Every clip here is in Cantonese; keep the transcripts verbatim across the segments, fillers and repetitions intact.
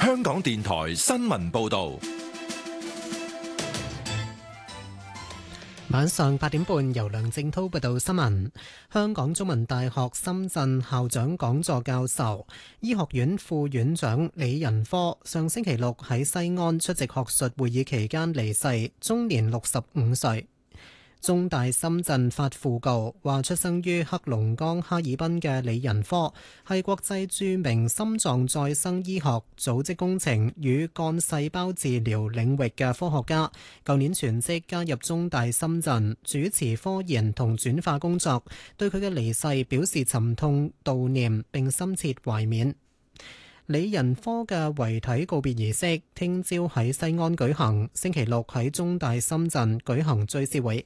香港電台新聞報道。 晚上八點半，由梁正濤報道新聞。香港中文大學深圳校長講座教授、醫學院副院長李仁科上星期六喺西安出席學術會議期間離世，終年六十五歲。中大深圳發訃告話，出生於黑龍江哈爾濱嘅李仁科係國際著名心臟再生醫學、組織工程與幹細胞治療領域嘅科學家。舊年全職加入中大深圳，主持科研同轉化工作，對佢嘅離世表示沉痛悼念並深切懷緬。李仁科嘅遺體告別儀式聽朝喺西安舉行，星期六喺中大深圳舉行追思會。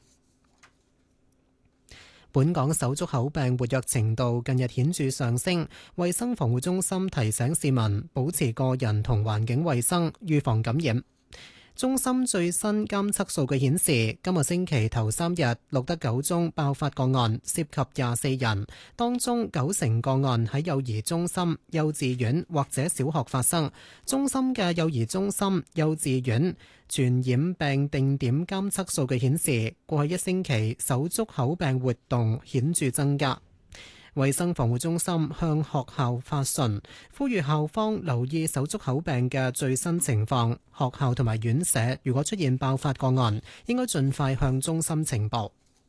本港手足口病活躍程度近日顯著上升，衛生防護中心提醒市民保持個人同環境衛生，預防感染。中心最新監測數據顯示，今個星期頭三日錄得九宗爆發個案，涉及廿四人，當中九成個案喺幼兒中心、幼稚園或者小學發生。中心嘅幼兒中心、幼稚園傳染病定點監測數據顯示，過去一星期手足口病活動顯著增加。衛生防護中心向學校發信，呼籲校方留意手足口病嘅最新情況。學校同埋院舍如果出現爆發個案，應該盡快向中心呈報。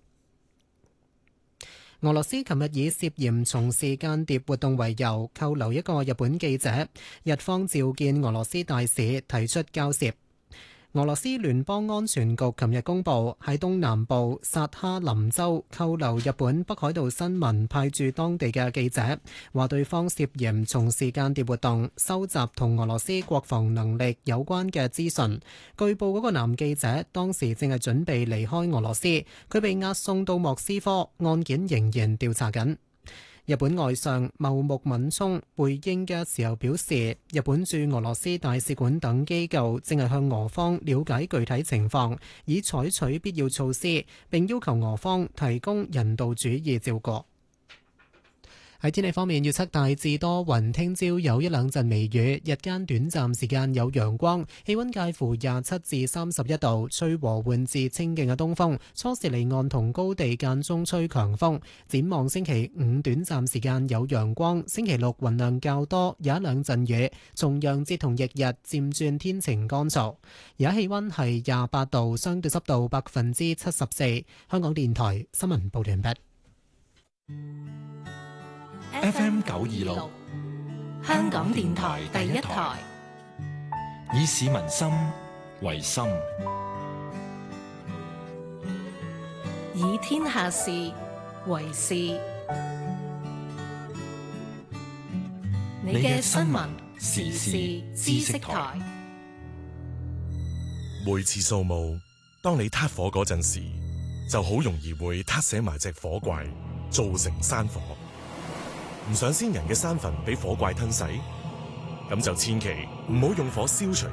俄羅斯琴日以涉嫌從事間諜活動為由扣留一個日本記者，日方召見俄羅斯大使，提出交涉。俄羅斯聯邦安全局琴日公布，喺東南部薩哈林州扣留日本北海道新聞派駐當地嘅記者，話對方涉嫌從事間諜活動，收集同俄羅斯國防能力有關嘅資訊。據報嗰個男記者當時正係準備離開俄羅斯，佢被押送到莫斯科，案件仍然調查緊。日本外相茂木敏充回應嘅時候表示，日本駐俄羅斯大使館等機構正係向俄方了解具體情況，以採取必要措施，並要求俄方提供人道主義照顧。喺天氣方面，預測大致多雲，聽朝有一兩陣微雨，日間短暫時間有陽光，氣溫介乎廿七至三十一度，吹和緩至清勁嘅東風，初時離岸同高地間中吹強風。展望星期五短暫時間有陽光，星期六雲量較多，有一兩陣雨。重陽節同翌日漸轉天晴乾燥。而家氣溫係廿八度，相對濕度百分之七十四。香港電台新聞報道完畢。 F M 九二六， 香港電台第一台， 以市民心為心， 以天下事為事。你嘅新聞時事知識台， 每次掃墓，當你撻火嗰陣時，就好容易會撻死埋隻火怪，造成山火。唔想先人嘅山墳俾火怪吞噬，咁就千祈唔好用火燒除